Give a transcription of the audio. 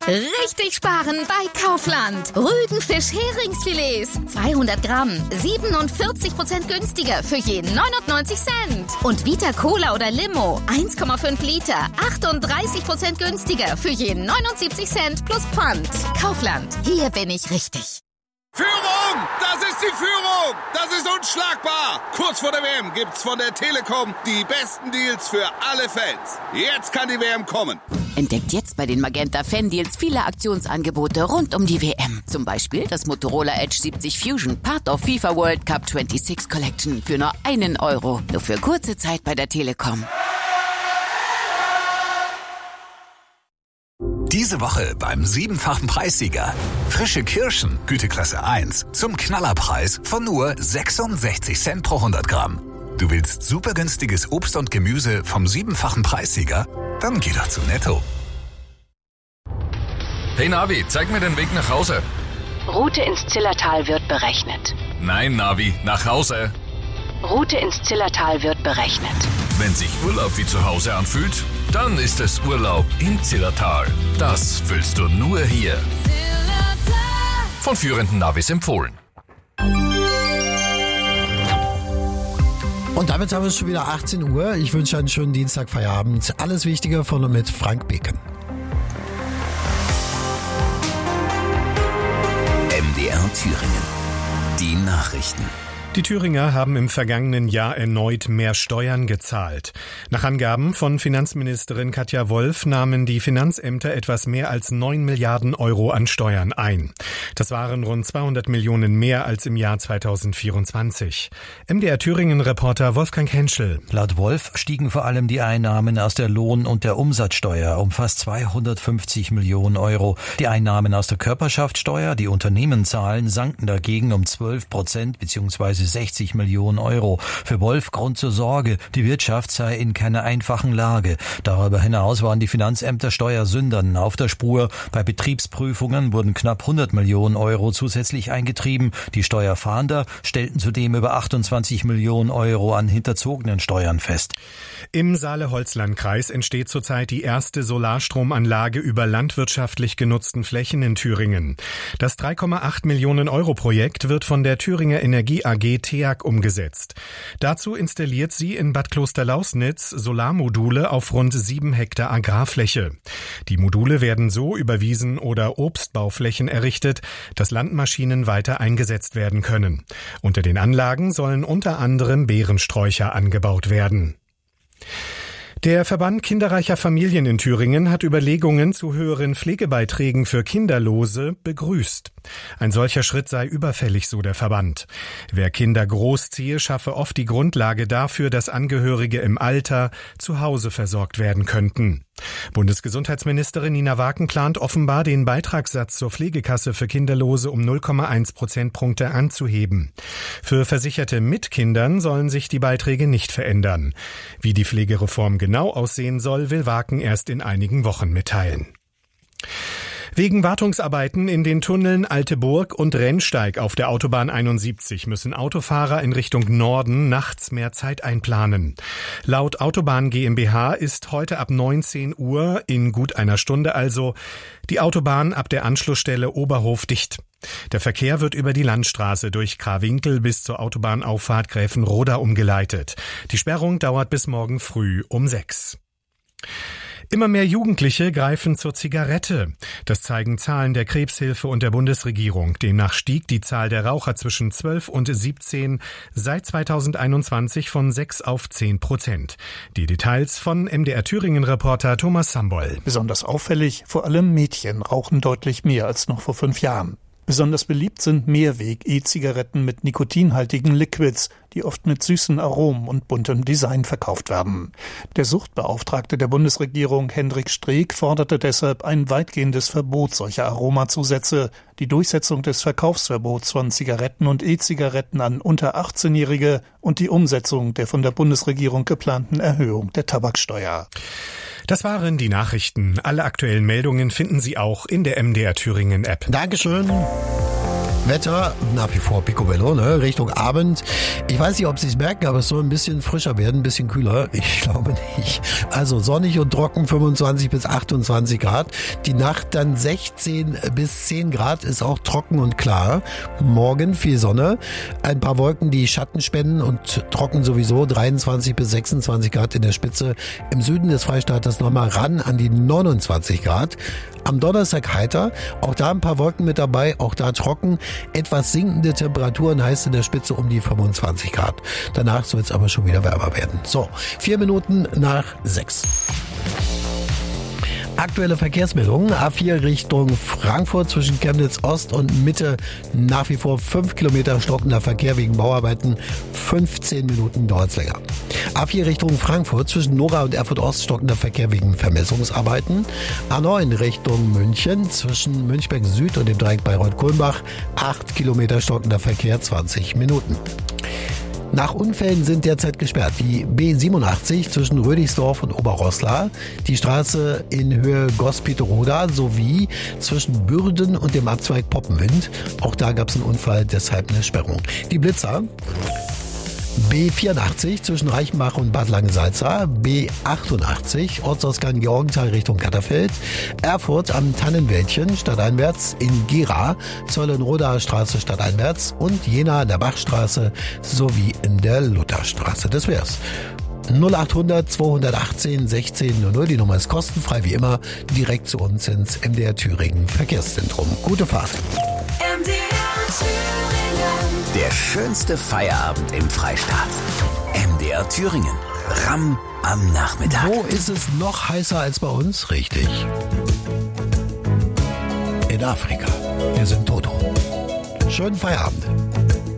Richtig sparen bei Kaufland. Rügenfisch-Heringsfilets. 200 Gramm. 47% günstiger für je 99 Cent. Und Vita Cola oder Limo. 1,5 Liter. 38% günstiger für je 79 Cent plus Pfand. Kaufland. Hier bin ich richtig. Führung! Das ist die Führung! Das ist unschlagbar! Kurz vor der WM gibt's von der Telekom die besten Deals für alle Fans. Jetzt kann die WM kommen. Entdeckt jetzt bei den Magenta Fan Deals viele Aktionsangebote rund um die WM. Zum Beispiel das Motorola Edge 70 Fusion, Part of FIFA World Cup 26 Collection für nur €1. Nur für kurze Zeit bei der Telekom. Diese Woche beim 7-fachen Preissieger. Frische Kirschen, Güteklasse 1, zum Knallerpreis von nur 66 Cent pro 100 Gramm. Du willst super günstiges Obst und Gemüse vom 7-fachen Preissieger? Dann geh doch zu Netto. Hey Navi, zeig mir den Weg nach Hause. Route ins Zillertal wird berechnet. Nein, Navi, nach Hause. Route ins Zillertal wird berechnet. Wenn sich Urlaub wie zu Hause anfühlt, dann ist es Urlaub im Zillertal. Das fühlst du nur hier. Von führenden Navis empfohlen. Und damit haben wir es schon wieder 18 Uhr. Ich wünsche einen schönen Dienstagfeierabend. Alles Wichtige von und mit Frank Beken. MDR Thüringen. Die Nachrichten. Die Thüringer haben im vergangenen Jahr erneut mehr Steuern gezahlt. Nach Angaben von Finanzministerin Katja Wolf nahmen die Finanzämter etwas mehr als 9 Milliarden Euro an Steuern ein. Das waren rund 200 Millionen mehr als im Jahr 2024. MDR Thüringen-Reporter Wolfgang Henschel. Laut Wolf stiegen vor allem die Einnahmen aus der Lohn- und der Umsatzsteuer um fast 250 Millionen Euro. Die Einnahmen aus der Körperschaftssteuer, die Unternehmen zahlen, sanken dagegen um 12% bzw. 60 Millionen Euro. Für Wolf Grund zur Sorge, die Wirtschaft sei in keiner einfachen Lage. Darüber hinaus waren die Finanzämter Steuersündern auf der Spur. Bei Betriebsprüfungen wurden knapp 100 Millionen Euro zusätzlich eingetrieben. Die Steuerfahnder stellten zudem über 28 Millionen Euro an hinterzogenen Steuern fest. Im Saale-Holzland-Kreis entsteht zurzeit die erste Solarstromanlage über landwirtschaftlich genutzten Flächen in Thüringen. Das 3,8 Millionen Euro Projekt wird von der Thüringer Energie AG TEAG umgesetzt. Dazu installiert sie in Bad Klosterlausnitz Solarmodule auf rund 7 Hektar Agrarfläche. Die Module werden so über Wiesen- oder Obstbauflächen errichtet, dass Landmaschinen weiter eingesetzt werden können. Unter den Anlagen sollen unter anderem Beerensträucher angebaut werden. Der Verband kinderreicher Familien in Thüringen hat Überlegungen zu höheren Pflegebeiträgen für Kinderlose begrüßt. Ein solcher Schritt sei überfällig, so der Verband. Wer Kinder großziehe, schaffe oft die Grundlage dafür, dass Angehörige im Alter zu Hause versorgt werden könnten. Bundesgesundheitsministerin Nina Waken plant offenbar, den Beitragssatz zur Pflegekasse für Kinderlose um 0,1 Prozentpunkte anzuheben. Für Versicherte mit Kindern sollen sich die Beiträge nicht verändern. Wie die Pflegereform genau aussehen soll, will Waken erst in einigen Wochen mitteilen. Wegen Wartungsarbeiten in den Tunneln Alteburg und Rennsteig auf der Autobahn 71 müssen Autofahrer in Richtung Norden nachts mehr Zeit einplanen. Laut Autobahn GmbH ist heute ab 19 Uhr, in gut einer Stunde also, die Autobahn ab der Anschlussstelle Oberhof dicht. Der Verkehr wird über die Landstraße durch Krawinkel bis zur Autobahnauffahrt Gräfenroda umgeleitet. Die Sperrung dauert bis morgen früh um 6. Immer mehr Jugendliche greifen zur Zigarette. Das zeigen Zahlen der Krebshilfe und der Bundesregierung. Demnach stieg die Zahl der Raucher zwischen 12 und 17 seit 2021 von 6 auf 10%. Die Details von MDR Thüringen-Reporter Thomas Samboll. Besonders auffällig, vor allem Mädchen rauchen deutlich mehr als noch vor 5 Jahren. Besonders beliebt sind Mehrweg-E-Zigaretten mit nikotinhaltigen Liquids, die oft mit süßen Aromen und buntem Design verkauft werden. Der Suchtbeauftragte der Bundesregierung, Hendrik Streeck, forderte deshalb ein weitgehendes Verbot solcher Aromazusätze, die Durchsetzung des Verkaufsverbots von Zigaretten und E-Zigaretten an unter 18-Jährige und die Umsetzung der von der Bundesregierung geplanten Erhöhung der Tabaksteuer. Das waren die Nachrichten. Alle aktuellen Meldungen finden Sie auch in der MDR Thüringen App. Dankeschön. Wetter, nach wie vor Picobello, ne? Richtung Abend. Ich weiß nicht, ob Sie es merken, aber es soll ein bisschen frischer werden, ein bisschen kühler. Ich glaube nicht. Also sonnig und trocken, 25 bis 28 Grad. Die Nacht dann 16 bis 10 Grad, ist auch trocken und klar. Morgen viel Sonne, ein paar Wolken, die Schatten spenden und trocken sowieso, 23 bis 26 Grad in der Spitze. Im Süden des Freistaates nochmal ran an die 29 Grad. Am Donnerstag heiter, auch da ein paar Wolken mit dabei, auch da trocken. Etwas sinkende Temperaturen, heißt in der Spitze um die 25 Grad. Danach soll es aber schon wieder wärmer werden. So, 4 Minuten nach 6. Aktuelle Verkehrsmeldungen. A4 Richtung Frankfurt zwischen Chemnitz Ost und Mitte. Nach wie vor 5 Kilometer stockender Verkehr wegen Bauarbeiten. 15 Minuten dauert's länger. A4 Richtung Frankfurt zwischen Nora und Erfurt Ost stockender Verkehr wegen Vermessungsarbeiten. A9 Richtung München zwischen Münchberg Süd und dem Dreieck Bayreuth-Kulmbach. 8 Kilometer stockender Verkehr, 20 Minuten. Nach Unfällen sind derzeit gesperrt die B87 zwischen Rödigsdorf und Oberroßla, die Straße in Höhe Gospitoroda sowie zwischen Bürden und dem Abzweig Poppenwind. Auch da gab es einen Unfall, deshalb eine Sperrung. Die Blitzer. B84 zwischen Reichenbach und Bad Langensalza, B88 Ortsausgang Georgenthal Richtung Katterfeld, Erfurt am Tannenwäldchen stadteinwärts, in Gera zur Lenrodaer Straße stadteinwärts und Jena an der Bachstraße sowie in der Lutherstraße. Das wär's. 0800 218 1600, die Nummer ist kostenfrei wie immer, direkt zu uns ins MDR Thüringen Verkehrszentrum. Gute Fahrt. MDR Thüringen. Der schönste Feierabend im Freistaat. MDR Thüringen. Ram am Nachmittag. Wo ist es noch heißer als bei uns? Richtig. In Afrika. Wir sind Toto. Schönen Feierabend.